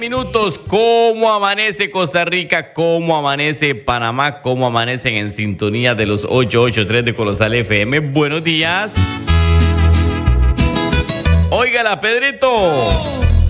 Minutos, ¿cómo amanece Costa Rica? ¿Cómo amanece Panamá? ¿Cómo amanecen en sintonía de los 883 de Colosal FM? Buenos días. Óigala, Pedrito.